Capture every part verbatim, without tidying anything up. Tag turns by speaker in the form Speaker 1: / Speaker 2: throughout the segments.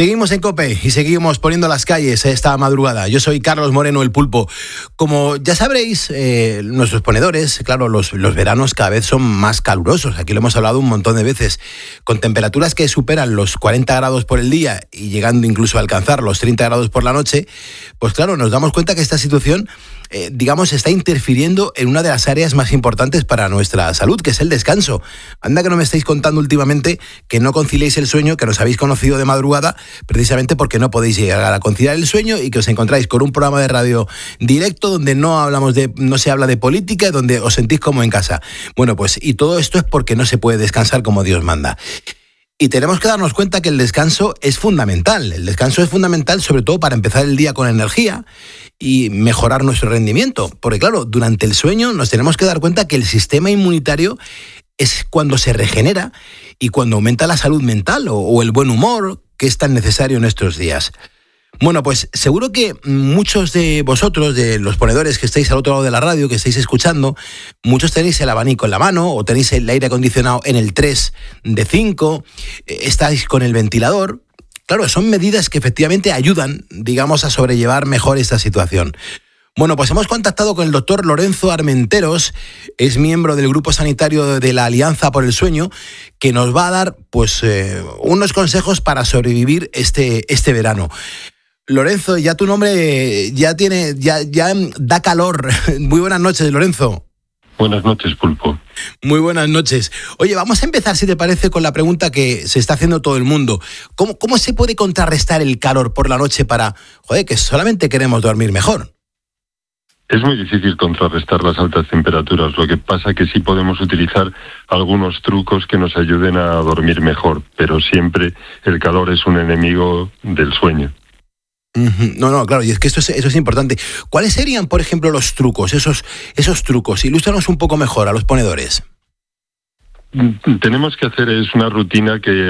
Speaker 1: Seguimos en COPE y seguimos poniendo las calles esta madrugada. Yo soy Carlos Moreno, el Pulpo. Como ya sabréis, eh, nuestros ponedores, claro, los, los veranos cada vez son más calurosos. Aquí lo hemos hablado un montón de veces. Con temperaturas que superan los cuarenta grados por el día y llegando incluso a alcanzar los treinta grados por la noche, pues claro, nos damos cuenta que esta situación, eh, digamos, está interfiriendo en una de las áreas más importantes para nuestra salud, que es el descanso. Anda que no me estáis contando últimamente que no conciliéis el sueño, que nos habéis conocido de madrugada, precisamente porque no podéis llegar a conciliar el sueño y que os encontráis con un programa de radio directo donde no hablamos de, no se habla de política, donde os sentís como en casa. Bueno, pues y todo esto es porque no se puede descansar como Dios manda. Y tenemos que darnos cuenta que el descanso es fundamental. El descanso es fundamental sobre todo para empezar el día con energía y mejorar nuestro rendimiento. Porque claro, durante el sueño nos tenemos que dar cuenta que el sistema inmunitario es cuando se regenera y cuando aumenta la salud mental o, o el buen humor que es tan necesario en estos días. Bueno, pues seguro que muchos de vosotros, de los ponedores que estáis al otro lado de la radio, que estáis escuchando, muchos tenéis el abanico en la mano o tenéis el aire acondicionado en el tres de cinco, estáis con el ventilador. Claro, son medidas que efectivamente ayudan, digamos, a sobrellevar mejor esta situación. Bueno, pues hemos contactado con el doctor Lorenzo Armenteros, es miembro del grupo sanitario de la Alianza por el Sueño, que nos va a dar pues eh, unos consejos para sobrevivir este, este verano. Lorenzo, ya tu nombre ya tiene, ya, ya da calor. Muy buenas noches, Lorenzo.
Speaker 2: Buenas noches, Pulpo.
Speaker 1: Muy buenas noches. Oye, vamos a empezar, si te parece, con la pregunta que se está haciendo todo el mundo. ¿Cómo, cómo se puede contrarrestar el calor por la noche para, joder, que solamente queremos dormir mejor?
Speaker 2: Es muy difícil contrarrestar las altas temperaturas, lo que pasa que sí podemos utilizar algunos trucos que nos ayuden a dormir mejor, pero siempre el calor es un enemigo del sueño.
Speaker 1: No, no, claro, y es que esto es, eso es importante. ¿Cuáles serían, por ejemplo, los trucos, esos, esos trucos? Ilústranos un poco mejor a los ponedores.
Speaker 2: Tenemos que hacer es una rutina que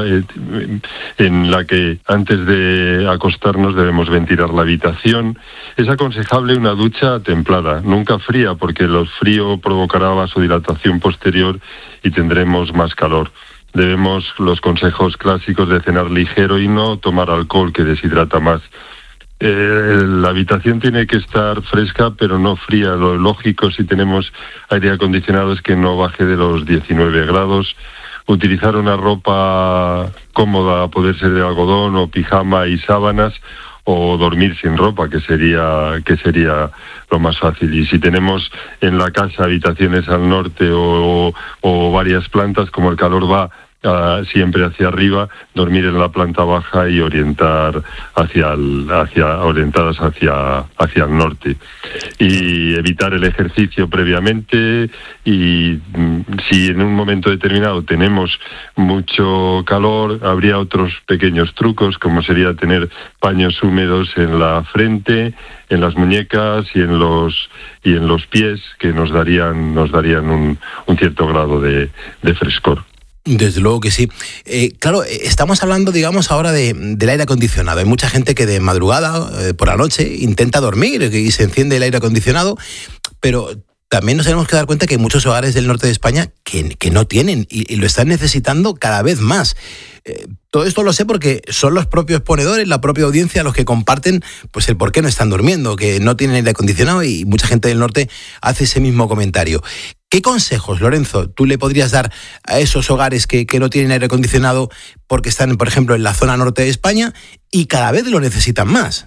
Speaker 2: en la que antes de acostarnos debemos ventilar la habitación. Es aconsejable una ducha templada, nunca fría, porque el frío provocará vasodilatación posterior y tendremos más calor. Debemos los consejos clásicos de cenar ligero y no tomar alcohol, que deshidrata más. Eh, la habitación tiene que estar fresca, pero no fría. Lo lógico, si tenemos aire acondicionado, es que no baje de los diecinueve grados. Utilizar una ropa cómoda, a poder ser de algodón o pijama y sábanas, o dormir sin ropa, que sería que sería lo más fácil. Y si tenemos en la casa habitaciones al norte o, o varias plantas, como el calor va Uh, siempre hacia arriba, dormir en la planta baja y orientar hacia el, hacia orientadas hacia hacia el norte, y evitar el ejercicio previamente. Y mm, si en un momento determinado tenemos mucho calor, habría otros pequeños trucos, como sería tener paños húmedos en la frente, en las muñecas y en los y en los pies, que nos darían nos darían un, un cierto grado de, de frescor.
Speaker 1: Desde luego que sí. Eh, claro, estamos hablando, digamos, ahora de, del aire acondicionado. Hay mucha gente que de madrugada, eh, por la noche, intenta dormir y se enciende el aire acondicionado, pero también nos tenemos que dar cuenta que hay muchos hogares del norte de España que, que no tienen y, y lo están necesitando cada vez más. Eh, todo esto lo sé porque son los propios ponedores, la propia audiencia, los que comparten pues el por qué no están durmiendo, que no tienen aire acondicionado, y mucha gente del norte hace ese mismo comentario. ¿Qué consejos, Lorenzo, tú le podrías dar a esos hogares que, que no tienen aire acondicionado porque están, por ejemplo, en la zona norte de España y cada vez lo necesitan más?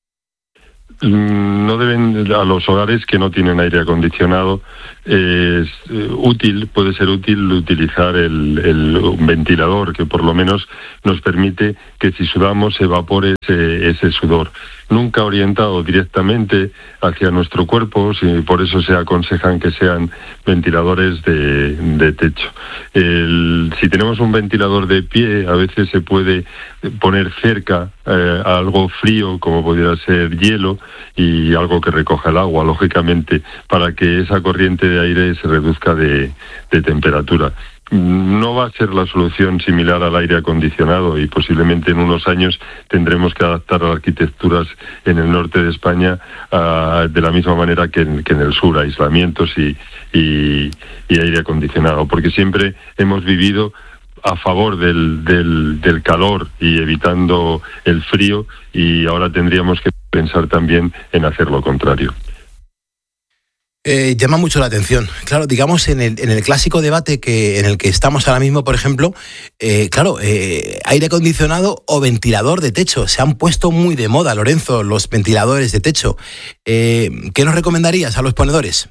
Speaker 2: No deben, a los hogares que no tienen aire acondicionado, es útil, puede ser útil utilizar el, el un ventilador, que por lo menos nos permite que si sudamos se evapore ese, ese sudor. Nunca orientado directamente hacia nuestro cuerpo, y por eso se aconsejan que sean ventiladores de, de techo. El, si tenemos un ventilador de pie, a veces se puede poner cerca eh, algo frío, como pudiera ser hielo, y algo que recoja el agua, lógicamente, para que esa corriente de aire se reduzca de, de temperatura. No va a ser la solución similar al aire acondicionado, y posiblemente en unos años tendremos que adaptar las arquitecturas en el norte de España uh, de la misma manera que en, que en el sur, aislamientos y, y, y aire acondicionado, porque siempre hemos vivido a favor del, del, del calor y evitando el frío, y ahora tendríamos que pensar también en hacer lo contrario.
Speaker 1: Eh, llama mucho la atención. Claro, digamos, en el, en el clásico debate que en el que estamos ahora mismo, por ejemplo, eh, claro, eh, aire acondicionado o ventilador de techo. Se han puesto muy de moda, Lorenzo, los ventiladores de techo. Eh, ¿Qué nos recomendarías a los ponedores?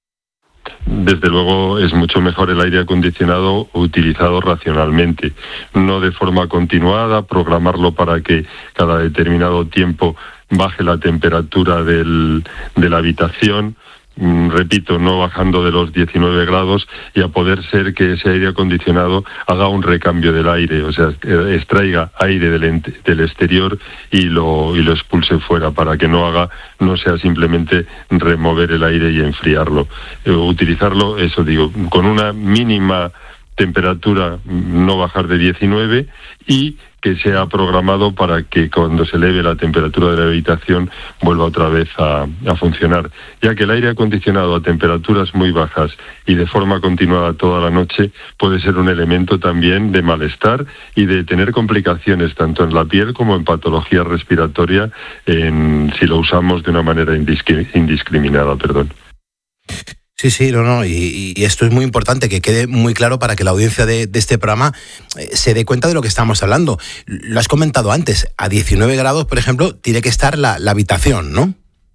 Speaker 2: Desde luego es mucho mejor el aire acondicionado utilizado racionalmente, no de forma continuada, programarlo para que cada determinado tiempo baje la temperatura del, de la habitación. Repito, no bajando de los diecinueve grados, y a poder ser que ese aire acondicionado haga un recambio del aire, o sea, extraiga aire del, del exterior y lo, y lo expulse fuera, para que no haga, no sea simplemente remover el aire y enfriarlo. Eh, utilizarlo, eso digo, con una mínima temperatura, no bajar de diecinueve, y que sea programado para que cuando se eleve la temperatura de la habitación vuelva otra vez a, a funcionar, ya que el aire acondicionado a temperaturas muy bajas y de forma continuada toda la noche puede ser un elemento también de malestar y de tener complicaciones tanto en la piel como en patología respiratoria en, si lo usamos de una manera indiscri- indiscriminada. Perdón.
Speaker 1: Sí, sí, no, no, y, y esto es muy importante, que quede muy claro para que la audiencia de, de este programa eh, se dé cuenta de lo que estamos hablando. Lo has comentado antes, a diecinueve grados, por ejemplo, tiene que estar la, la habitación, ¿no?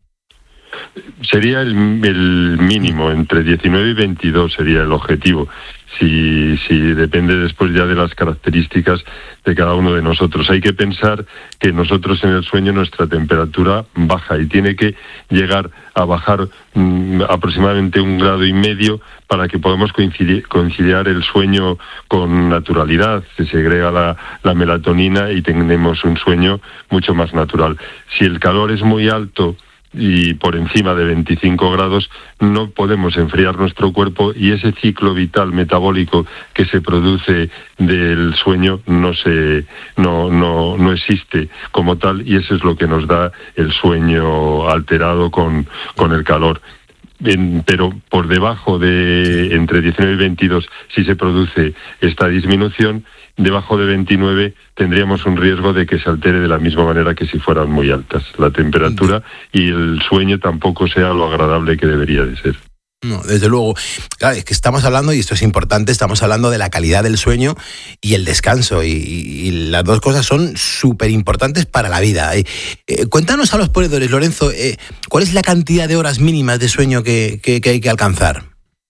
Speaker 2: Sería el, el mínimo, entre diecinueve y veintidós sería el objetivo. Si, si depende después ya de las características de cada uno de nosotros. Hay que pensar que nosotros en el sueño nuestra temperatura baja y tiene que llegar a bajar mmm, aproximadamente un grado y medio para que podamos coincidir, conciliar el sueño con naturalidad. Se segrega la, la melatonina y tenemos un sueño mucho más natural. Si el calor es muy alto y por encima de veinticinco grados, no podemos enfriar nuestro cuerpo, y ese ciclo vital metabólico que se produce del sueño no se no no no existe como tal, y eso es lo que nos da el sueño alterado con con el calor. En, pero por debajo de entre diecinueve y veintidós, si se produce esta disminución, debajo de veintinueve tendríamos un riesgo de que se altere de la misma manera que si fueran muy altas la temperatura, y el sueño tampoco sea lo agradable que debería de ser.
Speaker 1: No, desde luego. Claro, es que estamos hablando, y esto es importante, estamos hablando de la calidad del sueño y el descanso, y, y las dos cosas son súper importantes para la vida. Eh, eh, cuéntanos a los ponedores, Lorenzo, eh, ¿cuál es la cantidad de horas mínimas de sueño que, que, que hay que alcanzar?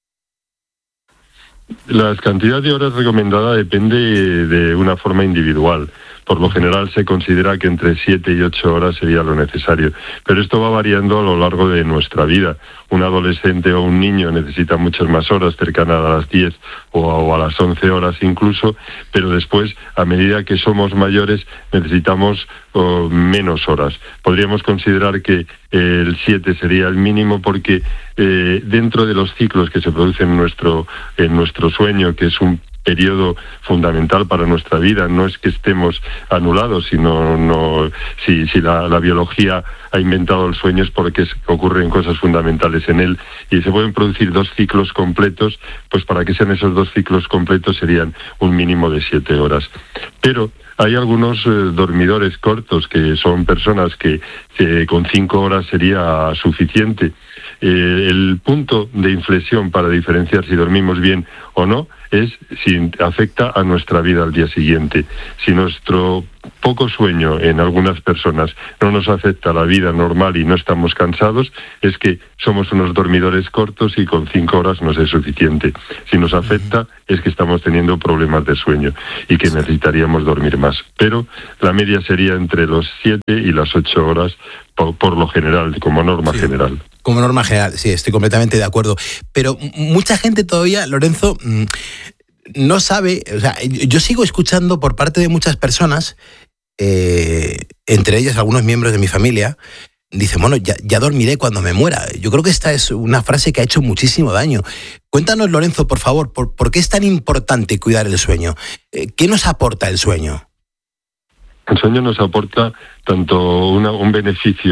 Speaker 2: La cantidad de horas recomendada depende de una forma individual. Por lo general se considera que entre siete y ocho horas sería lo necesario, pero esto va variando a lo largo de nuestra vida. Un adolescente o un niño necesita muchas más horas, cercanas a las diez o a, o a las once horas incluso, pero después, a medida que somos mayores, necesitamos oh, menos horas. Podríamos considerar que eh, el siete sería el mínimo, porque eh, dentro de los ciclos que se producen en nuestro, en nuestro sueño, que es un periodo fundamental para nuestra vida, no es que estemos anulados, sino no, si, si la, la biología ha inventado el sueño es porque es, ocurren cosas fundamentales en él, y se pueden producir dos ciclos completos, pues para que sean esos dos ciclos completos serían un mínimo de siete horas. Pero hay algunos eh, dormidores cortos, que son personas que, que con cinco horas sería suficiente. Eh, el punto de inflexión para diferenciar si dormimos bien o no es si afecta a nuestra vida al día siguiente. Si nuestro poco sueño en algunas personas no nos afecta a la vida normal y no estamos cansados, es que somos unos dormidores cortos y con cinco horas nos es suficiente. Si nos afecta, es que estamos teniendo problemas de sueño y que necesitaríamos dormir más. Pero la media sería entre los siete y las ocho horas por, por lo general, como norma
Speaker 1: sí.
Speaker 2: general.
Speaker 1: Como norma general, sí, estoy completamente de acuerdo. Pero mucha gente todavía, Lorenzo, no sabe, o sea, yo sigo escuchando por parte de muchas personas, eh, entre ellas algunos miembros de mi familia, dicen, bueno, ya, ya dormiré cuando me muera. Yo creo que esta es una frase que ha hecho muchísimo daño. Cuéntanos, Lorenzo, por favor, ¿por, por qué es tan importante cuidar el sueño? ¿Qué nos aporta el sueño?
Speaker 2: El sueño nos aporta tanto una, un beneficio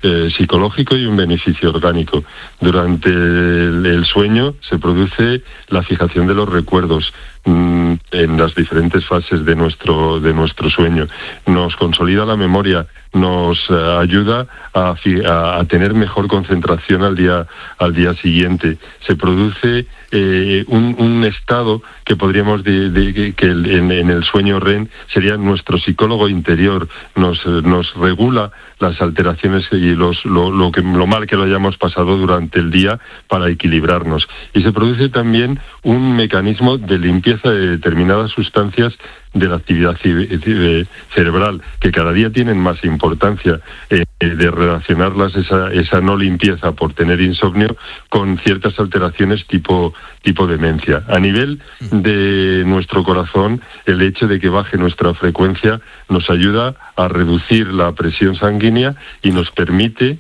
Speaker 2: eh, psicológico y un beneficio orgánico. Durante el, el sueño se produce la fijación de los recuerdos mmm, en las diferentes fases de nuestro de nuestro sueño. Nos consolida la memoria, nos uh, ayuda a, a, a tener mejor concentración al día al día siguiente. Se produce eh, un, un estado que podríamos de, de, que el, en, en el sueño R E M sería nuestro psicólogo interior. Nos nos regula las alteraciones y los lo, lo que lo mal que lo hayamos pasado durante el día para equilibrarnos. Y se produce también un mecanismo de limpieza de determinadas sustancias de la actividad cerebral, que cada día tienen más importancia, eh, de relacionarlas, esa, esa no limpieza por tener insomnio, con ciertas alteraciones tipo, tipo demencia. A nivel de nuestro corazón, el hecho de que baje nuestra frecuencia nos ayuda a reducir la presión sanguínea y nos permite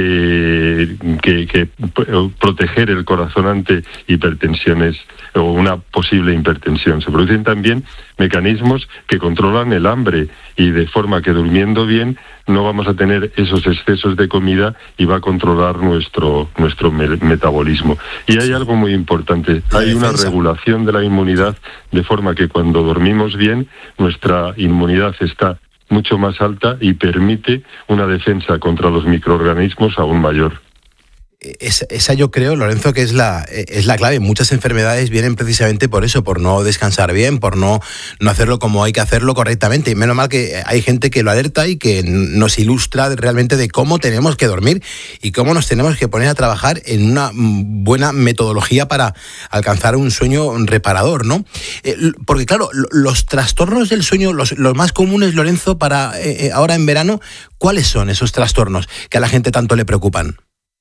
Speaker 2: que, que, que proteger el corazón ante hipertensiones o una posible hipertensión. Se producen también mecanismos que controlan el hambre y de forma que durmiendo bien no vamos a tener esos excesos de comida y va a controlar nuestro nuestro me- metabolismo. Y hay algo muy importante, hay una regulación de la inmunidad de forma que cuando dormimos bien nuestra inmunidad está mucho más alta y permite una defensa contra los microorganismos aún mayor.
Speaker 1: Esa, esa yo creo, Lorenzo, que es la es la clave. Muchas enfermedades vienen precisamente por eso, por no descansar bien, por no, no hacerlo como hay que hacerlo correctamente. Y menos mal que hay gente que lo alerta y que nos ilustra realmente de cómo tenemos que dormir y cómo nos tenemos que poner a trabajar en una buena metodología para alcanzar un sueño reparador, ¿no? Eh, porque claro, los trastornos del sueño, los, los más comunes, Lorenzo, para eh, ahora en verano, ¿cuáles son esos trastornos que a la gente tanto le preocupan?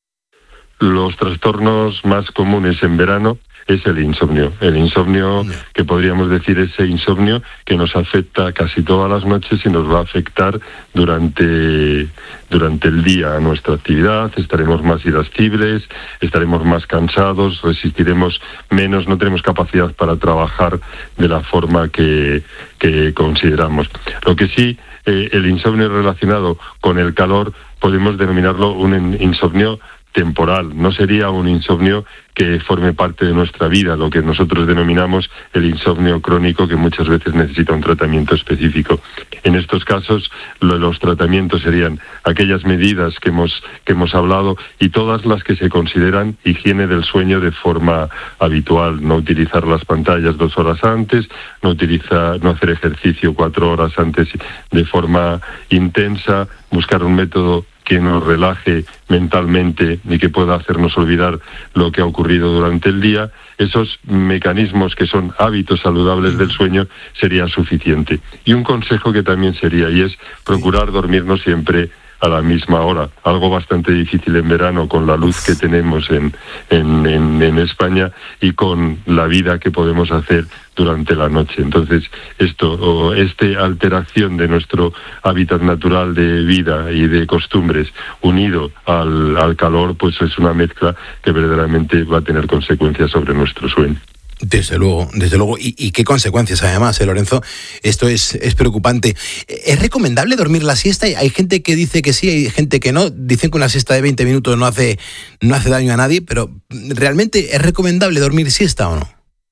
Speaker 2: Los trastornos más comunes en verano es el insomnio. El insomnio, que podríamos decir ese insomnio que nos afecta casi todas las noches y nos va a afectar durante, durante el día a nuestra actividad. Estaremos más irascibles, estaremos más cansados, resistiremos menos, no tenemos capacidad para trabajar de la forma que, que consideramos. Lo que sí, eh, el insomnio relacionado con el calor podemos denominarlo un insomnio temporal, no sería un insomnio que forme parte de nuestra vida, lo que nosotros denominamos el insomnio crónico, que muchas veces necesita un tratamiento específico. En estos casos, lo, los tratamientos serían aquellas medidas que hemos que hemos hablado y todas las que se consideran higiene del sueño de forma habitual, no utilizar las pantallas dos horas antes, no utilizar, no hacer ejercicio cuatro horas antes de forma intensa, buscar un método que nos relaje mentalmente y que pueda hacernos olvidar lo que ha ocurrido durante el día. Esos mecanismos que son hábitos saludables del sueño sería suficiente. Y un consejo que también sería, y es procurar dormirnos siempre a la misma hora, algo bastante difícil en verano con la luz que tenemos en, en, en, en España y con la vida que podemos hacer durante la noche. Entonces, esto, o este alteración de nuestro hábitat natural de vida y de costumbres unido al, al calor, pues es una mezcla que verdaderamente va a tener consecuencias sobre nuestro sueño.
Speaker 1: Desde luego, desde luego. ¿Y, y qué consecuencias además, eh, Lorenzo? Esto es, es preocupante. ¿Es recomendable dormir la siesta? Hay gente que dice que sí, hay gente que no. Dicen que una siesta de veinte minutos no hace, no hace daño a nadie, pero ¿realmente es recomendable dormir siesta o no?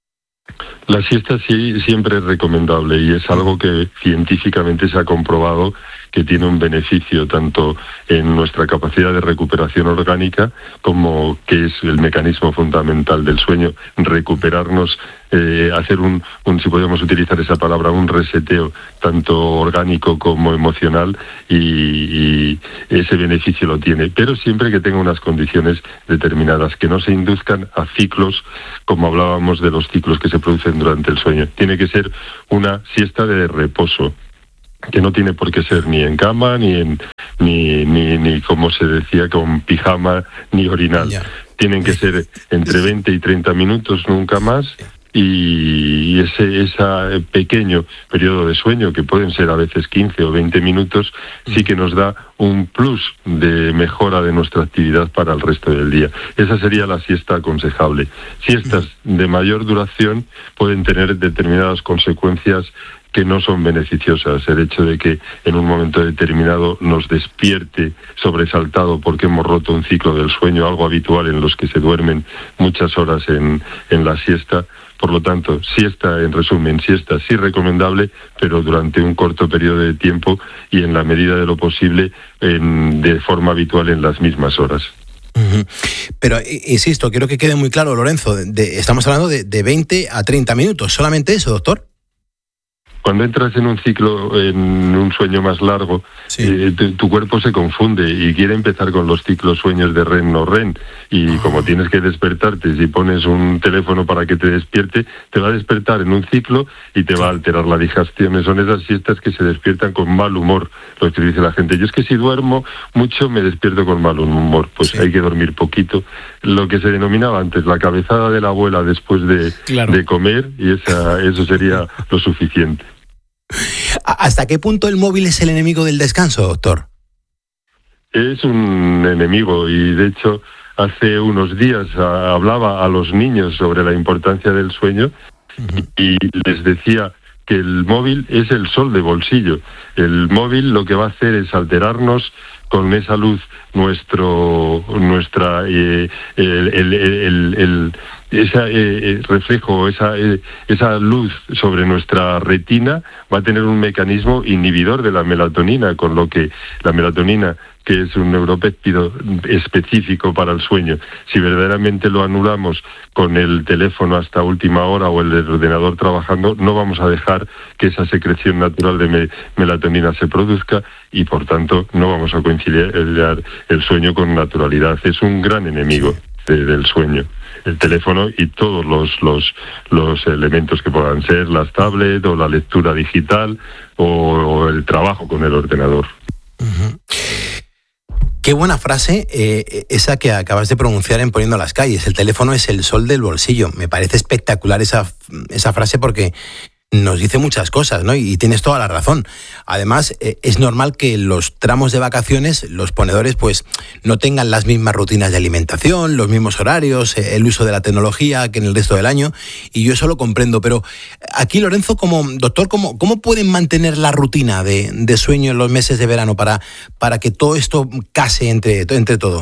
Speaker 2: La siesta sí siempre es recomendable y es algo que científicamente se ha comprobado que tiene un beneficio tanto en nuestra capacidad de recuperación orgánica como que es el mecanismo fundamental del sueño, recuperarnos, eh, hacer un, un, si podemos utilizar esa palabra, un reseteo tanto orgánico como emocional y, y ese beneficio lo tiene, pero siempre que tenga unas condiciones determinadas, que no se induzcan a ciclos como hablábamos de los ciclos que se producen durante el sueño. Tiene que ser una siesta de reposo, que no tiene por qué ser ni en cama, ni en ni ni, ni como se decía, con pijama, ni orinal. Yeah. Tienen que ser entre veinte y treinta minutos, nunca más, y ese, ese pequeño periodo de sueño, que pueden ser a veces quince o veinte minutos, sí que nos da un plus de mejora de nuestra actividad para el resto del día. Esa sería la siesta aconsejable. Siestas de mayor duración pueden tener determinadas consecuencias que no son beneficiosas. El hecho de que en un momento determinado nos despierte sobresaltado porque hemos roto un ciclo del sueño, algo habitual en los que se duermen muchas horas en, en la siesta. Por lo tanto, siesta, en resumen, siesta sí recomendable, pero durante un corto periodo de tiempo y en la medida de lo posible en, de forma habitual en las mismas horas.
Speaker 1: Uh-huh. Pero, insisto, quiero que quede muy claro, Lorenzo, de, estamos hablando de, de veinte a treinta minutos, ¿solamente eso, doctor?
Speaker 2: Cuando entras en un ciclo, en un sueño más largo, sí. eh, tu, tu cuerpo se confunde y quiere empezar con los ciclos sueños de REM no REM. Y oh. como tienes que despertarte, si pones un teléfono para que te despierte, te va a despertar en un ciclo y te sí. va a alterar la digestión. Son esas siestas que se despiertan con mal humor, lo que dice la gente. Yo es que si duermo mucho me despierto con mal humor. Pues sí. hay que dormir poquito. Lo que se denominaba antes la cabezada de la abuela después de, claro. de comer, y esa, eso sería lo suficiente.
Speaker 1: ¿Hasta qué punto el móvil es el enemigo del descanso, doctor?
Speaker 2: Es un enemigo y, de hecho, hace unos días a, hablaba a los niños sobre la importancia del sueño uh-huh. y les decía que el móvil es el sol de bolsillo. El móvil lo que va a hacer es alterarnos con esa luz nuestro nuestra eh, el, el, el, el ese eh, reflejo, esa eh, esa luz sobre nuestra retina va a tener un mecanismo inhibidor de la melatonina, con lo que la melatonina, que es un neuropéptido específico para el sueño, si verdaderamente lo anulamos con el teléfono hasta última hora o el ordenador trabajando, no vamos a dejar que esa secreción natural de me- melatonina se produzca y, por tanto, no vamos a conciliar el sueño con naturalidad. Es un gran enemigo de, del sueño, el teléfono y todos los, los, los elementos que puedan ser, las tablets o la lectura digital o, o el trabajo con el ordenador.
Speaker 1: Uh-huh. Qué buena frase eh, esa que acabas de pronunciar en Poniendo las Calles. El teléfono es el sol del bolsillo. Me parece espectacular esa, esa frase porque nos dice muchas cosas, ¿no? Y tienes toda la razón. Además, eh, es normal que en los tramos de vacaciones los ponedores pues no tengan las mismas rutinas de alimentación, los mismos horarios, eh, el uso de la tecnología que en el resto del año, y yo eso lo comprendo. Pero aquí, Lorenzo, como doctor, ¿cómo, cómo pueden mantener la rutina de, de sueño en los meses de verano para, para que todo esto case entre, entre todo?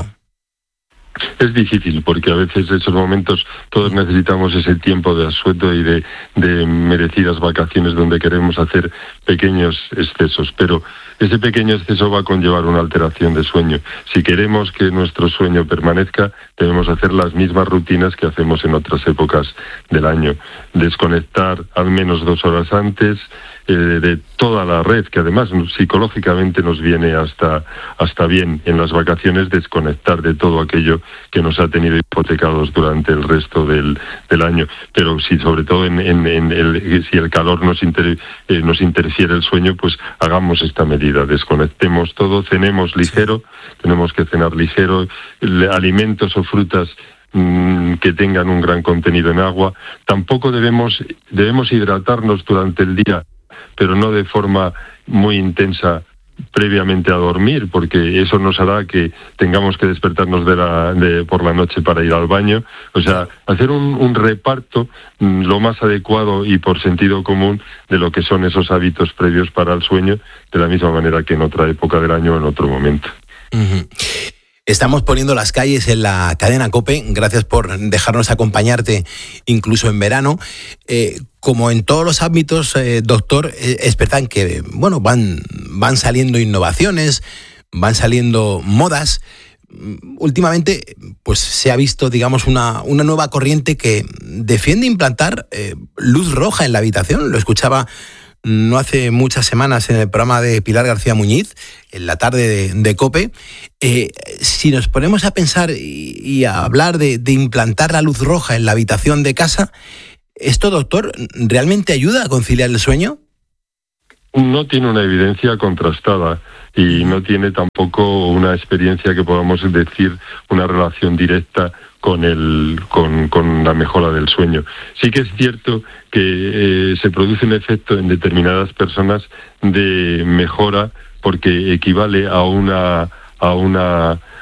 Speaker 2: Es difícil porque a veces en esos momentos todos necesitamos ese tiempo de asueto y de, de merecidas vacaciones donde queremos hacer pequeños excesos, pero ese pequeño exceso va a conllevar una alteración de sueño. Si queremos que nuestro sueño permanezca, debemos hacer las mismas rutinas que hacemos en otras épocas del año. Desconectar al menos dos horas antes eh, de toda la red, que además psicológicamente nos viene hasta, hasta bien en las vacaciones, desconectar de todo aquello que nos ha tenido hipotecados durante el resto del, del año. Pero si sobre todo en, en, en el, si el calor nos, inter, eh, nos interfiere el sueño, pues hagamos esta medida, desconectemos todo, cenemos ligero, tenemos que cenar ligero, alimentos o frutas mmm, que tengan un gran contenido en agua. Tampoco debemos, debemos hidratarnos durante el día, pero no de forma muy intensa previamente a dormir, porque eso nos hará que tengamos que despertarnos de la, de, por la noche para ir al baño. O sea, hacer un, un reparto mmm, lo más adecuado y por sentido común de lo que son esos hábitos previos para el sueño, de la misma manera que en otra época del año o en otro momento.
Speaker 1: Uh-huh. Estamos Poniendo las Calles en la cadena COPE. Gracias por dejarnos acompañarte incluso en verano. Eh, como en todos los ámbitos, eh, doctor, eh, es verdad que bueno, van, van saliendo innovaciones, van saliendo modas. Últimamente pues se ha visto, digamos, una, una nueva corriente que defiende implantar eh, luz roja en la habitación. Lo escuchaba no hace muchas semanas en el programa de Pilar García Muñiz, en la tarde de, de COPE. Eh, si nos ponemos a pensar y, y a hablar de, de implantar la luz roja en la habitación de casa, ¿esto, doctor, realmente ayuda a conciliar el sueño?
Speaker 2: No tiene una evidencia contrastada y no tiene tampoco una experiencia que podamos decir una relación directa con el con, con la mejora del sueño. Sí que es cierto que eh, se produce un efecto en determinadas personas de mejora porque equivale a una a una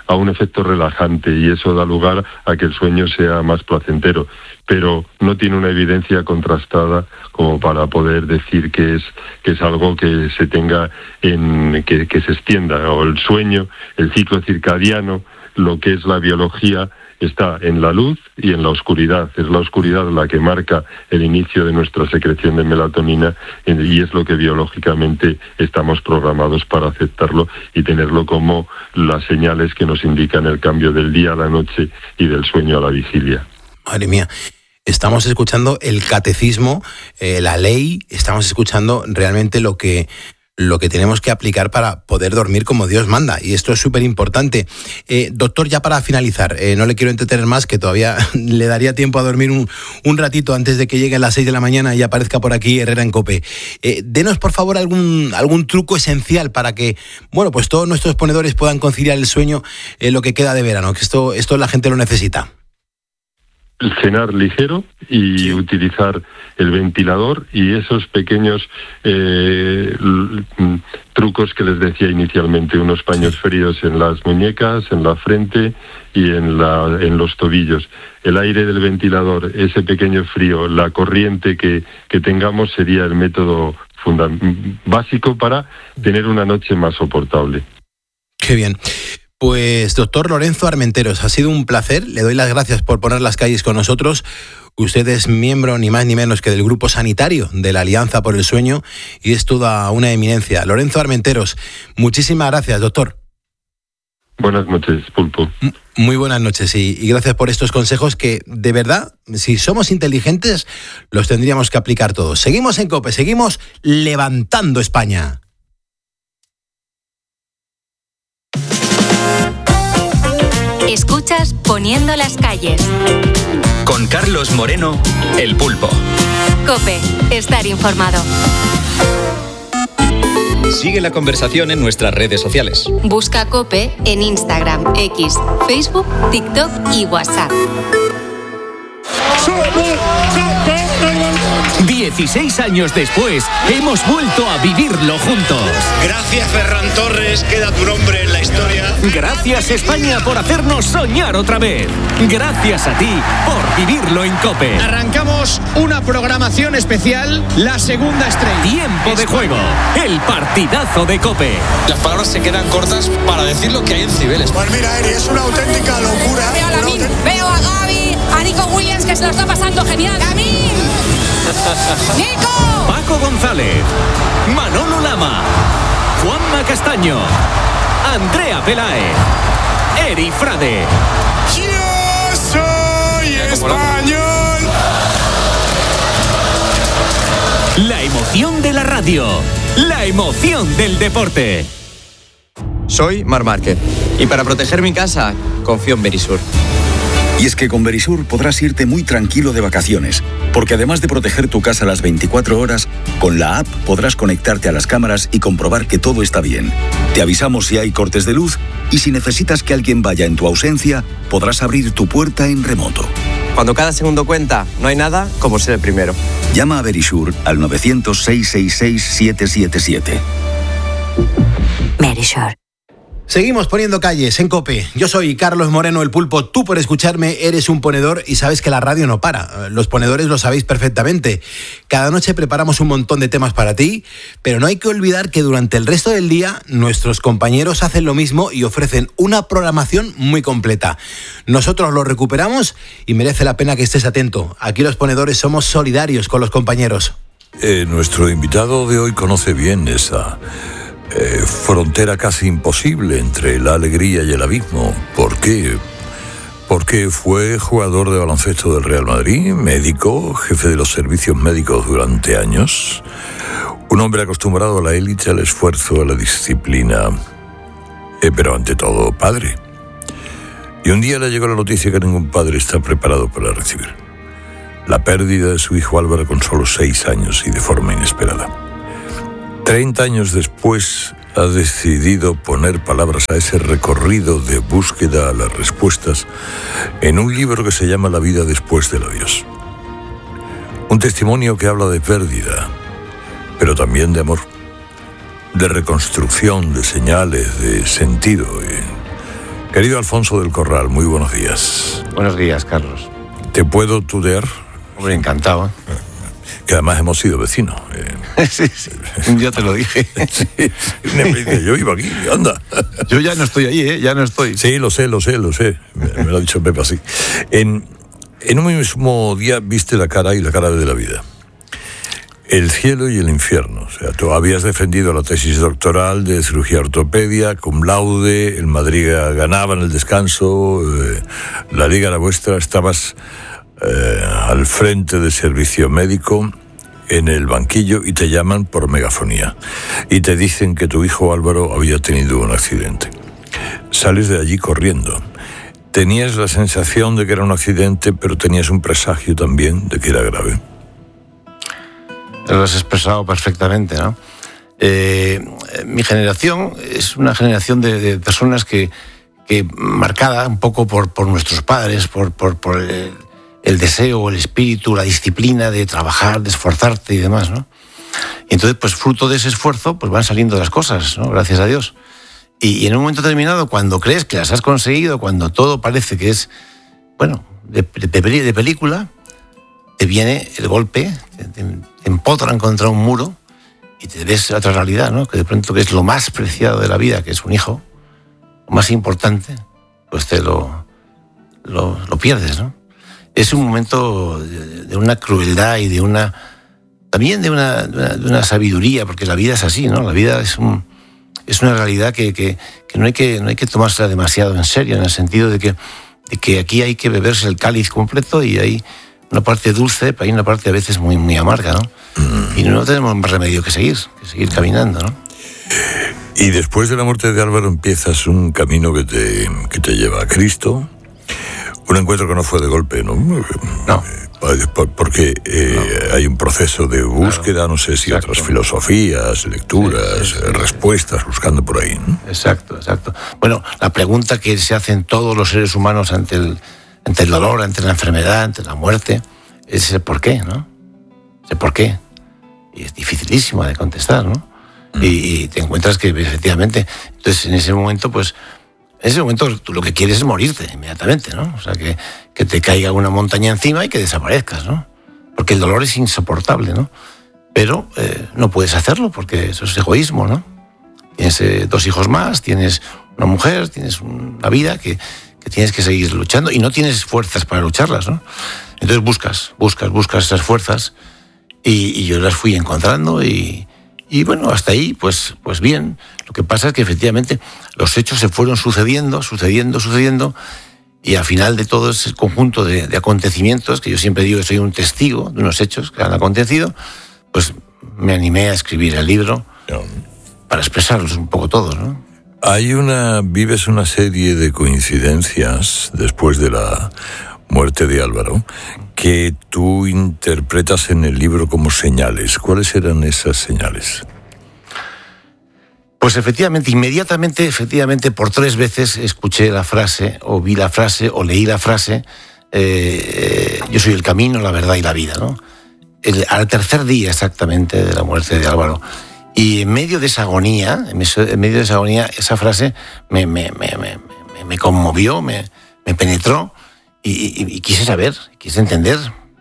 Speaker 2: a un efecto relajante y eso da lugar a que el sueño sea más placentero, pero no tiene una evidencia contrastada como para poder decir que es que es algo que se tenga en que, que se extienda. O el sueño, el ciclo circadiano, lo que es la biología, está en la luz y en la oscuridad. Es la oscuridad la que marca el inicio de nuestra secreción de melatonina y es lo que biológicamente estamos programados para aceptarlo y tenerlo como las señales que nos indican el cambio del día a la noche y del sueño a la vigilia.
Speaker 1: Madre mía. Estamos escuchando el catecismo, eh, la ley, estamos escuchando realmente lo que, lo que tenemos que aplicar para poder dormir como Dios manda. Y esto es súper importante. Eh, doctor, ya para finalizar, eh, no le quiero entretener más, que todavía le daría tiempo a dormir un, un ratito antes de que lleguen las seis de la mañana y aparezca por aquí Herrera en COPE. Eh, denos, por favor, algún, algún truco esencial para que, bueno, pues todos nuestros ponedores puedan conciliar el sueño en lo que queda de verano, que esto, esto la gente lo necesita.
Speaker 2: Cenar ligero y sí. Utilizar el ventilador y esos pequeños eh, l- trucos que les decía inicialmente, unos paños fríos en las muñecas, en la frente y en, la, en los tobillos. El aire del ventilador, ese pequeño frío, la corriente que, que tengamos sería el método funda- básico para tener una noche más soportable.
Speaker 1: Qué bien. Pues doctor Lorenzo Armenteros, ha sido un placer, le doy las gracias por poner las calles con nosotros. Usted es miembro ni más ni menos que del grupo sanitario de la Alianza por el Sueño y es toda una eminencia. Lorenzo Armenteros, muchísimas gracias, doctor.
Speaker 2: Buenas noches, Pulpo.
Speaker 1: Muy buenas noches y, y gracias por estos consejos que, de verdad, si somos inteligentes, los tendríamos que aplicar todos. Seguimos en COPE, seguimos levantando España.
Speaker 3: Escuchas Poniendo las calles.
Speaker 4: Con Carlos Moreno, El Pulpo.
Speaker 3: COPE, estar informado.
Speaker 4: Sigue la conversación en nuestras redes sociales.
Speaker 3: Busca COPE en Instagram, X, Facebook, TikTok y WhatsApp.
Speaker 5: dieciséis años después, hemos vuelto a vivirlo juntos.
Speaker 6: Gracias, Ferran Torres, queda tu nombre en la historia.
Speaker 5: Gracias, España, por hacernos soñar otra vez. Gracias a ti por vivirlo en COPE.
Speaker 6: Arrancamos una programación especial, la segunda estrella.
Speaker 5: Tiempo de juego, el partidazo de COPE.
Speaker 7: Las palabras se quedan cortas para decir lo que hay en Cibeles.
Speaker 8: Pues mira, Eri, es una auténtica locura.
Speaker 9: Veo a Lamin, aut- veo a Gaby, a Nico Williams, que se lo está pasando genial. ¡Lamin! ¡Nico!
Speaker 5: Paco González, Manolo Lama, Juanma Castaño, Andrea Peláez, Eri Frade.
Speaker 8: ¡Yo soy español!
Speaker 5: La emoción de la radio, la emoción del deporte.
Speaker 7: Soy Mar Márquez y para proteger mi casa confío en Verisur.
Speaker 10: Y es que con Verisur podrás irte muy tranquilo de vacaciones, porque además de proteger tu casa las veinticuatro horas, con la app podrás conectarte a las cámaras y comprobar que todo está bien. Te avisamos si hay cortes de luz y si necesitas que alguien vaya en tu ausencia, podrás abrir tu puerta en remoto.
Speaker 7: Cuando cada segundo cuenta, no hay nada como ser el primero.
Speaker 10: Llama a Verisur al nueve cero cero, seis seis seis, siete siete siete.
Speaker 3: Verisur.
Speaker 1: Seguimos poniendo calles en COPE. Yo soy Carlos Moreno, El Pulpo. Tú, por escucharme, eres un ponedor y sabes que la radio no para. Los ponedores lo sabéis perfectamente. Cada noche preparamos un montón de temas para ti, pero no hay que olvidar que durante el resto del día nuestros compañeros hacen lo mismo y ofrecen una programación muy completa. Nosotros lo recuperamos y merece la pena que estés atento. Aquí los ponedores somos solidarios con los compañeros.
Speaker 11: Eh, nuestro invitado de hoy conoce bien esa... Eh, frontera casi imposible entre la alegría y el abismo. ¿Por qué? Porque fue jugador de baloncesto del Real Madrid, médico, jefe de los servicios médicos durante años, un hombre acostumbrado a la élite, al esfuerzo, a la disciplina, eh, pero ante todo padre. Y un día le llegó la noticia que ningún padre está preparado para recibir: la pérdida de su hijo Álvaro con solo seis años y de forma inesperada. Treinta años después ha decidido poner palabras a ese recorrido de búsqueda a las respuestas en un libro que se llama La vida después del adiós. Un testimonio que habla de pérdida, pero también de amor, de reconstrucción, de señales, de sentido. Querido Alfonso del Corral, muy buenos días.
Speaker 12: Buenos días, Carlos.
Speaker 11: ¿Te puedo tutear?
Speaker 12: Hombre, encantado.
Speaker 11: Que además hemos sido vecinos.
Speaker 12: Eh. sí, sí, ya te lo dije.
Speaker 11: sí, me dice, yo iba aquí, anda.
Speaker 12: Yo ya no estoy ahí, ¿eh? Ya no estoy.
Speaker 11: Sí, lo sé, lo sé, lo sé. Me, me lo ha dicho Pepe así. En, en un mismo día viste la cara y la cara de la vida. El cielo y el infierno. O sea, tú habías defendido la tesis doctoral de cirugía ortopedia, cum laude, el Madrid ganaba en el descanso, eh, la liga era vuestra, estabas eh, al frente de servicio médico en el banquillo y te llaman por megafonía y te dicen que tu hijo Álvaro había tenido un accidente. Sales de allí corriendo. Tenías la sensación de que era un accidente, pero tenías un presagio también de que era grave.
Speaker 12: Lo has expresado perfectamente, ¿no? Eh, mi generación es una generación de, de personas que, que marcada un poco por, por nuestros padres, por, por, por el, el deseo, el espíritu, la disciplina de trabajar, de esforzarte y demás, ¿no? Y entonces, pues fruto de ese esfuerzo, pues van saliendo las cosas, ¿no? Gracias a Dios. Y, y en un momento determinado, cuando crees que las has conseguido, cuando todo parece que es, bueno, de, de, de película, te viene el golpe, te, te, te empotran contra un muro y te ves otra realidad, ¿no? Que de pronto que es lo más preciado de la vida, que es un hijo, lo más importante, pues te lo, lo, lo pierdes, ¿no? Es un momento de, de una crueldad y de una, también de una, de una, de una sabiduría, porque la vida es así, ¿no? La vida es un, es una realidad que, que, que, no hay que no hay que tomársela demasiado en serio, en el sentido de que, de que aquí hay que beberse el cáliz completo y hay una parte dulce, pero hay una parte a veces muy, muy amarga, ¿no? Mm. Y no tenemos más remedio que seguir, que seguir caminando, ¿no?
Speaker 11: Y después de la muerte de Álvaro empiezas un camino que te, que te lleva a Cristo, un encuentro que no fue de golpe, ¿no?
Speaker 12: No.
Speaker 11: Porque eh, no. hay un proceso de búsqueda, claro. No sé si exacto. Otras filosofías, lecturas, sí, sí, sí. respuestas, buscando por ahí, ¿no?
Speaker 12: Exacto, exacto. Bueno, la pregunta que se hacen todos los seres humanos ante el ante el dolor, ante la enfermedad, ante la muerte, es el por qué, ¿no? Ese por qué. Y es dificilísimo de contestar, ¿no? Mm. Y, y te encuentras que efectivamente, entonces en ese momento, pues, en ese momento tú lo que quieres es morirte inmediatamente, ¿no? O sea, que, que te caiga una montaña encima y que desaparezcas, ¿no? Porque el dolor es insoportable, ¿no? Pero eh, no puedes hacerlo porque eso es egoísmo, ¿no? Tienes eh, dos hijos más, tienes una mujer, tienes una vida que... que tienes que seguir luchando y no tienes fuerzas para lucharlas, ¿no? Entonces buscas, buscas, buscas esas fuerzas y, y yo las fui encontrando y, y bueno, hasta ahí, pues, pues bien. Lo que pasa es que efectivamente los hechos se fueron sucediendo, sucediendo, sucediendo y al final de todo ese conjunto de, de acontecimientos, que yo siempre digo que soy un testigo de unos hechos que han acontecido, pues me animé a escribir el libro para expresarlos un poco todos, ¿no?
Speaker 11: Hay una, vives una serie de coincidencias después de la muerte de Álvaro que tú interpretas en el libro como señales. ¿Cuáles eran esas señales?
Speaker 12: Pues efectivamente, inmediatamente, efectivamente, por tres veces escuché la frase, o vi la frase, o leí la frase, eh, yo soy el camino, la verdad y la vida, ¿no? El, al tercer día exactamente de la muerte de Álvaro. Y en medio de esa agonía, en medio de esa agonía, esa frase me, me, me, me, me conmovió, me, me penetró y, y, y quise saber, quise entender.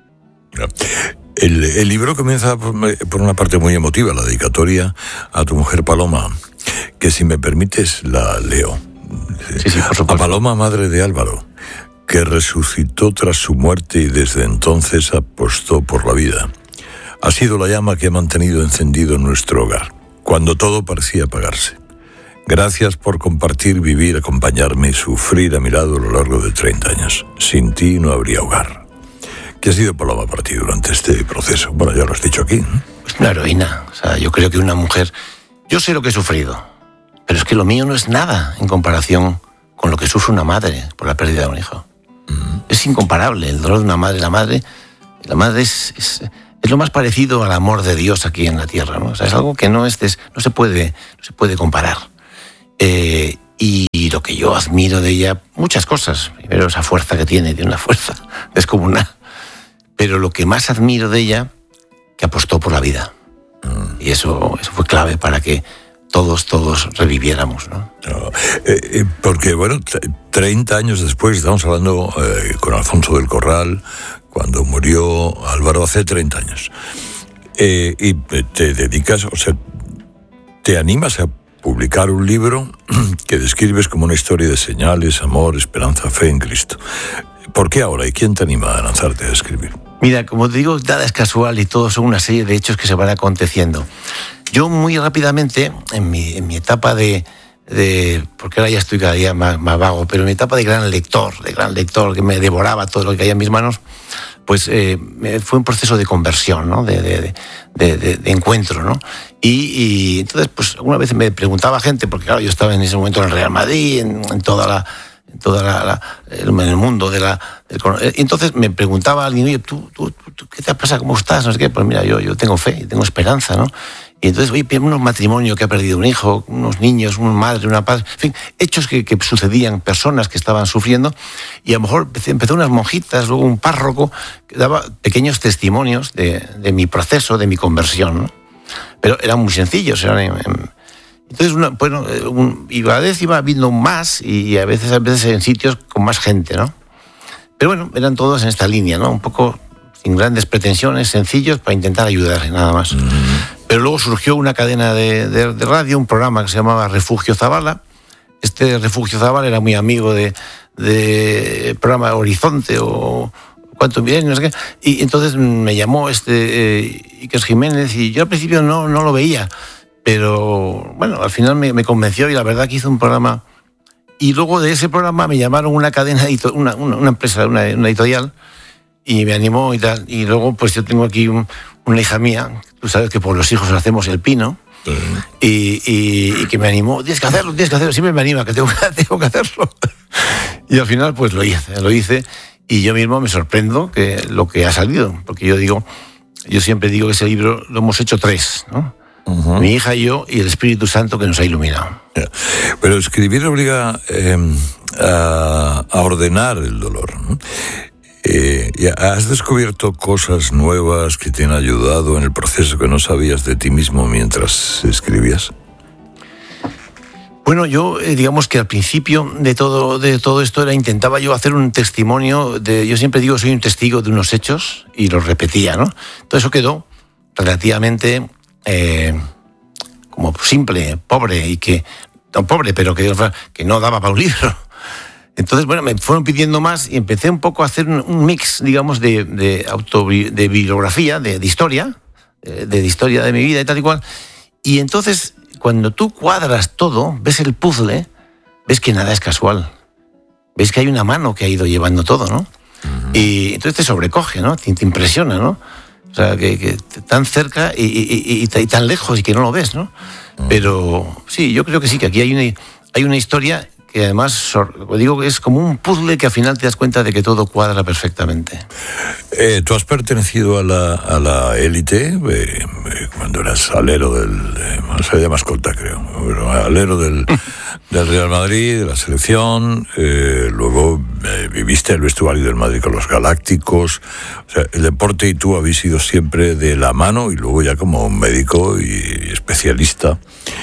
Speaker 11: El, el libro comienza por, por una parte muy emotiva, la dedicatoria a tu mujer Paloma, que si me permites la leo.
Speaker 12: Sí, sí, por supuesto.
Speaker 11: A Paloma, madre de Álvaro, que resucitó tras su muerte y desde entonces apostó por la vida. Ha sido la llama que ha mantenido encendido nuestro hogar, cuando todo parecía apagarse. Gracias por compartir, vivir, acompañarme y sufrir a mi lado a lo largo de treinta años. Sin ti no habría hogar. ¿Qué ha sido Paloma para ti durante este proceso? Bueno, ya lo has dicho aquí, ¿no?
Speaker 12: Pues una heroína. O sea, yo creo que una mujer... Yo sé lo que he sufrido, pero es que lo mío no es nada en comparación con lo que sufre una madre por la pérdida de un hijo. Mm. Es incomparable el dolor de una madre. La madre, la madre es... es Es lo más parecido al amor de Dios aquí en la tierra, ¿no? O sea, es algo que no, es des, no, se, puede, no se puede comparar. Eh, y, y lo que yo admiro de ella, muchas cosas. Primero, esa fuerza que tiene, tiene una fuerza descomunal. Pero lo que más admiro de ella, que apostó por la vida. Y eso, eso fue clave para que todos, todos reviviéramos, ¿no?
Speaker 11: No, eh, eh, porque, bueno, treinta años después, estamos hablando eh, con Alfonso del Corral, cuando murió Álvaro hace treinta años. Eh, y te dedicas, o sea, te animas a publicar un libro que describes como una historia de señales, amor, esperanza, fe en Cristo. ¿Por qué ahora? ¿Y quién te anima a lanzarte a escribir?
Speaker 12: Mira, como te digo, nada es casual y todo son una serie de hechos que se van aconteciendo. Yo muy rápidamente, en mi, en mi etapa de, de... porque ahora ya estoy cada día más, más vago, pero en mi etapa de gran lector, de gran lector, que me devoraba todo lo que caía en mis manos, pues eh, fue un proceso de conversión, ¿no? De, de, de, de, de encuentro, ¿no? Y, y entonces, pues alguna vez me preguntaba gente, porque claro, yo estaba en ese momento en el Real Madrid, en, en toda la... en toda la, la en el mundo de la del, y entonces me preguntaba alguien, oye, ¿tú, tú, tú qué te pasa? ¿Cómo estás? No sé qué. Pues mira, yo, yo tengo fe, tengo esperanza, ¿no? Y entonces, oye, un matrimonio que ha perdido un hijo, unos niños, una madre, una padre, en fin, hechos que, que sucedían, personas que estaban sufriendo, y a lo mejor empezó unas monjitas, luego un párroco, que daba pequeños testimonios de, de mi proceso, de mi conversión, ¿no? Pero eran muy sencillos, eran en, en, entonces, una, bueno, un, y a veces iba viendo más y a veces, a veces en sitios con más gente, ¿no? Pero bueno, eran todos en esta línea, ¿no? Un poco sin grandes pretensiones, sencillos, para intentar ayudar, nada más. Mm. Pero luego surgió una cadena de, de, de radio, un programa que se llamaba Refugio Zabala. Este Refugio Zabala era muy amigo de, de programa Horizonte o Cuánto Milenio, no sé qué. Y entonces me llamó este eh, Iker Jiménez y yo al principio no, no lo veía. Pero bueno, al final me, me convenció y la verdad que hizo un programa. Y luego de ese programa me llamaron una cadena, una, una, una empresa, una, una editorial, y me animó y tal. Y luego pues yo tengo aquí un, una hija mía, tú sabes que por los hijos hacemos el pino, uh-huh. y, y, y que me animó, tienes que hacerlo, tienes que hacerlo, siempre me anima, que tengo, tengo que hacerlo. Y al final pues lo hice, lo hice, y yo mismo me sorprendo que lo que ha salido, porque yo digo, yo siempre digo que ese libro lo hemos hecho tres, ¿no? Uh-huh. Mi hija y yo y el Espíritu Santo que nos ha iluminado.
Speaker 11: Pero escribir obliga eh, a, a ordenar el dolor, ¿no? Eh, ¿Has descubierto cosas nuevas que te han ayudado en el proceso que no sabías de ti mismo mientras escribías?
Speaker 12: Bueno, yo eh, digamos que al principio de todo, de todo esto era, intentaba yo hacer un testimonio, de, yo siempre digo soy un testigo de unos hechos y los repetía, ¿no? Todo eso quedó relativamente... Eh, como simple, pobre y que no pobre, pero que, que no daba para un libro. Entonces, bueno, me fueron pidiendo más y empecé un poco a hacer un, un mix, digamos, de, de, autobi- de bibliografía, de, de historia, de, de historia de mi vida y tal y cual. Y entonces, cuando tú cuadras todo, ves el puzzle, ves que nada es casual. Ves que hay una mano que ha ido llevando todo, ¿no? Uh-huh. Y entonces te sobrecoge, ¿no? Te, te impresiona, ¿no? O sea, que, que tan cerca y, y, y, y tan lejos y que no lo ves, ¿no? Pero sí, yo creo que sí, que aquí hay una, hay una historia que además, digo que es como un puzzle que al final te das cuenta de que todo cuadra perfectamente.
Speaker 11: Eh, ¿Tú has pertenecido a la, a la élite eh, cuando eras alero del... Eh, se llama mascota, creo. Pero alero del, del Real Madrid, de la selección. Eh, luego eh, viviste el vestuario del Madrid con los Galácticos. O sea, el deporte y tú habéis ido siempre de la mano y luego ya como médico y especialista.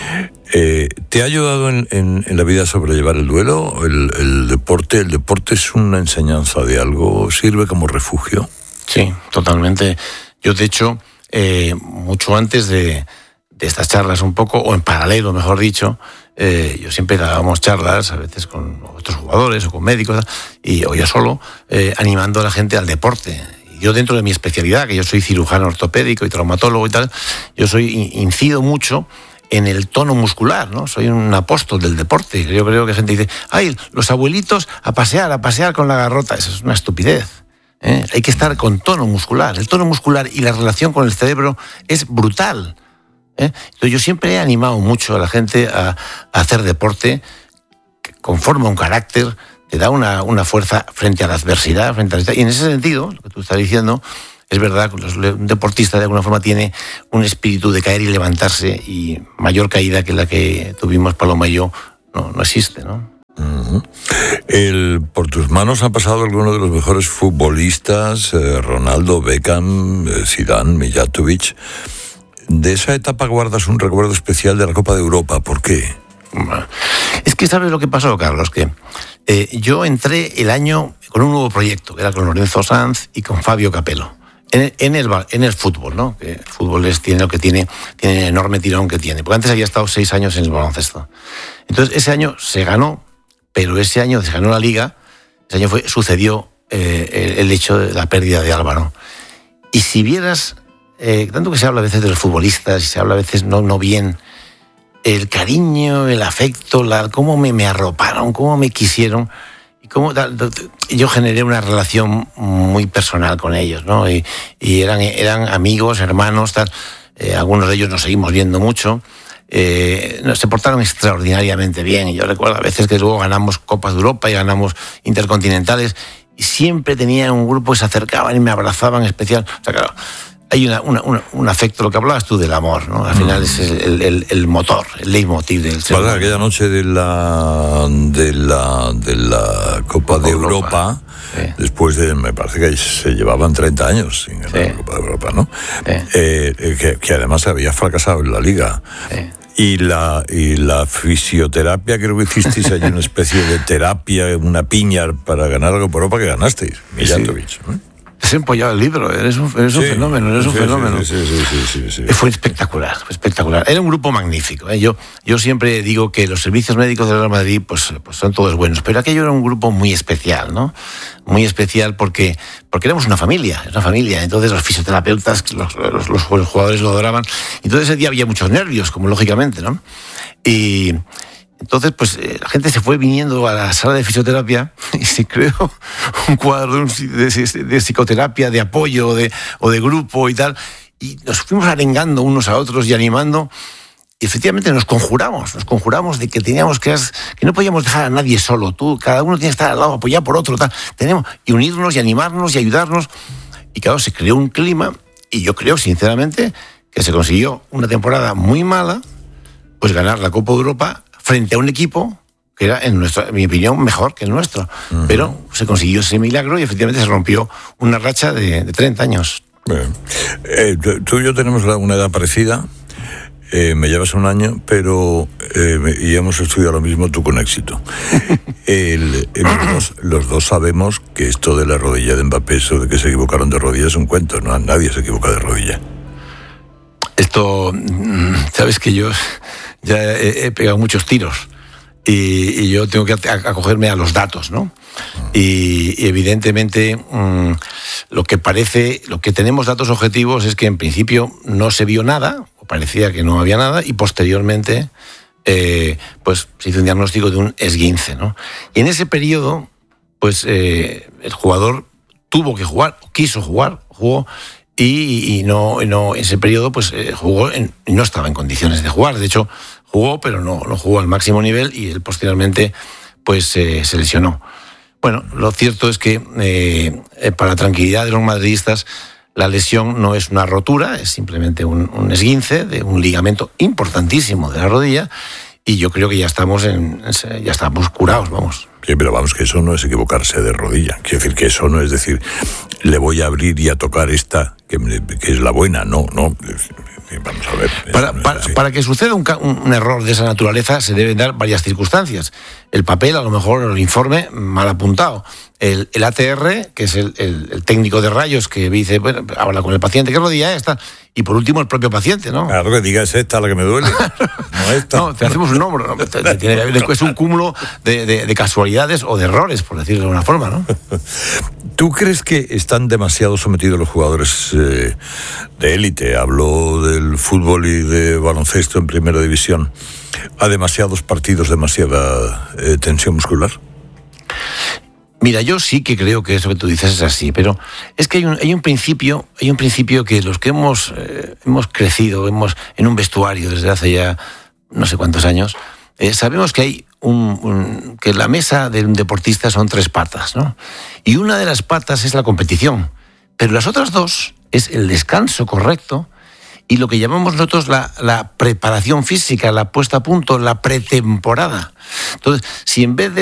Speaker 11: Eh, ¿Te ha ayudado en, en, en la vida a sobrellevar el duelo? El, el deporte, ¿El deporte es una enseñanza de algo? ¿Sirve como refugio?
Speaker 12: Sí, totalmente. Yo, de hecho, eh, mucho antes de, de estas charlas un poco, o en paralelo, mejor dicho, eh, yo siempre dábamos charlas, a veces con otros jugadores o con médicos, y, o yo solo, eh, animando a la gente al deporte. Yo, dentro de mi especialidad, que yo soy cirujano ortopédico y traumatólogo y tal, yo soy incido mucho en el tono muscular, ¿no? Soy un apóstol del deporte. Yo creo que gente dice, ay, los abuelitos a pasear, a pasear con la garrota. Eso es una estupidez, ¿eh? Hay que estar con tono muscular. El tono muscular y la relación con el cerebro es brutal, ¿eh? Entonces yo siempre he animado mucho a la gente a, a hacer deporte, que conforma un carácter, te da una, una fuerza frente a la adversidad, frente a la... Y en ese sentido, lo que tú estás diciendo, es verdad que un deportista de alguna forma tiene un espíritu de caer y levantarse, y mayor caída que la que tuvimos Paloma y yo no, no existe, ¿no?
Speaker 11: Uh-huh. El, por tus manos ha pasado alguno de los mejores futbolistas, eh, Ronaldo, Beckham, eh, Zidane, Mijatovic. De esa etapa guardas un recuerdo especial de la Copa de Europa. ¿Por qué?
Speaker 12: Es que ¿sabes lo que pasó, Carlos? Que eh, yo entré el año con un nuevo proyecto, que era con Lorenzo Sanz y con Fabio Capello, en, en, el, en el fútbol, ¿no? Que el fútbol es, tiene lo que tiene, tiene el enorme tirón que tiene, porque antes había estado seis años en el baloncesto. Entonces ese año se ganó, pero ese año se ganó la Liga, ese año fue, sucedió eh, el, el hecho de la pérdida de Álvaro. Y si vieras, eh, tanto que se habla a veces de los futbolistas, y se habla a veces no, no bien, el cariño, el afecto, la, cómo me, me arroparon, cómo me quisieron, y cómo yo generé una relación muy personal con ellos, ¿no? Y, y eran, eran amigos, hermanos, tal. Eh, algunos de ellos nos seguimos viendo mucho. Eh, se portaron extraordinariamente bien. Y yo recuerdo a veces que luego ganamos Copas de Europa y ganamos Intercontinentales, y siempre tenían un grupo que se acercaban y me abrazaban especial. O sea, claro, hay una, una, una, un afecto, lo que hablabas tú del amor, ¿no? Al final mm. es el, el, el motor, el leitmotiv del ser humano.
Speaker 11: Aquella noche de la de la de la Copa de Europa, Europa sí. Después de, me parece que se llevaban treinta años sin sí. la Copa de Europa, ¿no? Sí. Eh, que, que además había fracasado en la Liga. Sí. Y la, y la fisioterapia, creo que hicisteis allí una especie de terapia, una piña para ganar algo por Europa que ganasteis, Mijatovic, sí. ¿no?
Speaker 12: Has empollado el libro, eres un, eres un sí, fenómeno, eres un
Speaker 11: sí,
Speaker 12: fenómeno.
Speaker 11: Sí, sí, sí, sí, sí, sí.
Speaker 12: Fue espectacular, fue espectacular. Era un grupo magnífico, ¿eh? Yo, yo siempre digo que los servicios médicos del Real Madrid pues, pues son todos buenos, pero aquello era un grupo muy especial, ¿no? Muy especial porque, porque éramos una familia, una familia. Entonces los fisioterapeutas, los, los, los jugadores lo adoraban. Entonces ese día había muchos nervios, como lógicamente, ¿no? Y entonces, pues eh, la gente se fue viniendo a la sala de fisioterapia y se creó un cuadro de, un, de, de psicoterapia, de apoyo o de, o de grupo y tal. Y nos fuimos arengando unos a otros y animando. Y efectivamente nos conjuramos, nos conjuramos de que teníamos que, que no podíamos dejar a nadie solo. Tú, cada uno tiene que estar al lado, apoyado por otro, tal. Tenemos y unirnos y animarnos y ayudarnos. Y claro, se creó un clima y yo creo, sinceramente, que se consiguió una temporada muy mala, pues ganar la Copa de Europa frente a un equipo que era, en, nuestra, en mi opinión, mejor que el nuestro. Uh-huh. Pero se consiguió ese milagro y efectivamente se rompió una racha de, de treinta años.
Speaker 11: Bien. Eh, tú y yo tenemos una edad parecida, eh, me llevas un año, pero eh, y hemos estudiado lo mismo, tú con éxito. el, el, los, dos, los dos sabemos que esto de la rodilla de Mbappé, eso de que se equivocaron de rodilla, es un cuento, ¿no? Nadie se equivoca de rodilla.
Speaker 12: Esto, sabes que yo ya he, he pegado muchos tiros y, y yo tengo que acogerme a los datos, ¿no? Y, y evidentemente mmm, lo que parece, lo que tenemos datos objetivos es que en principio no se vio nada, o parecía que no había nada, y posteriormente eh, pues se hizo un diagnóstico de un esguince, ¿no? Y en ese periodo, pues eh, el jugador tuvo que jugar, quiso jugar, jugó. Y, y no, no, en ese periodo pues eh, jugó, en, no estaba en condiciones de jugar. De hecho, jugó, pero no, no jugó al máximo nivel y él posteriormente pues eh, se lesionó. Bueno, lo cierto es que eh, eh, para la tranquilidad de los madridistas, la lesión no es una rotura, es simplemente un, un esguince de un ligamento importantísimo de la rodilla. Y yo creo que ya estamos en, ya estamos curados, vamos.
Speaker 11: Sí, pero vamos, que eso no es equivocarse de rodilla. Quiero decir que eso no es decir, le voy a abrir y a tocar esta, que, que es la buena. No, no. Vamos a ver.
Speaker 12: Para, no para, para que suceda un, un error de esa naturaleza se deben dar varias circunstancias. El papel, a lo mejor, el informe mal apuntado. El, el A T R, que es el, el, el técnico de rayos que dice, bueno, habla con el paciente, ¿qué rodilla es esta? Y por último, el propio paciente, ¿no?
Speaker 11: Claro, que diga, es esta la que me duele. No esta.
Speaker 12: No, te hacemos un hombro. ¿No? Es un cúmulo de, de, de casualidades o de errores, por decirlo de alguna forma, ¿no?
Speaker 11: ¿Tú crees que están demasiado sometidos los jugadores eh, de élite? Hablo del fútbol y de baloncesto en primera división, a demasiados partidos, demasiada eh, tensión muscular.
Speaker 12: Mira, yo sí que creo que eso que tú dices es así, pero es que hay un, hay un principio, hay un principio que los que hemos, eh, hemos crecido, hemos en un vestuario desde hace ya no sé cuántos años, eh, sabemos que hay un, un que la mesa de un deportista son tres patas, ¿no? Y una de las patas es la competición, pero las otras dos es el descanso correcto y lo que llamamos nosotros la, la preparación física, la puesta a punto, la pretemporada. Entonces, si en vez de